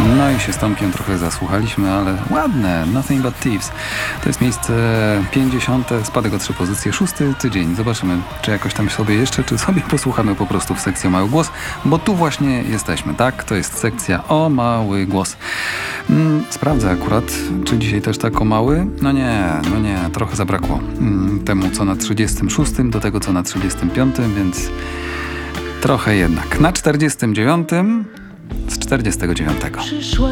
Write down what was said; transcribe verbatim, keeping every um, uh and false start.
No i się z Tomkiem trochę zasłuchaliśmy, ale ładne. Nothing But Thieves. To jest miejsce pięćdziesiąte, spadek o trzy pozycje, szósty tydzień. Zobaczymy, czy jakoś tam sobie jeszcze, czy sobie posłuchamy po prostu w sekcji o mały głos, bo tu właśnie jesteśmy, tak? To jest sekcja o mały głos. Mm, sprawdzę akurat, czy dzisiaj też tak o mały? No nie, no nie, trochę zabrakło mm, temu, co na trzydziestym szóstym, do tego, co na trzydziestym piątym, więc trochę jednak. Na czterdziestym dziewiątym z czterdziestego dziewiątego.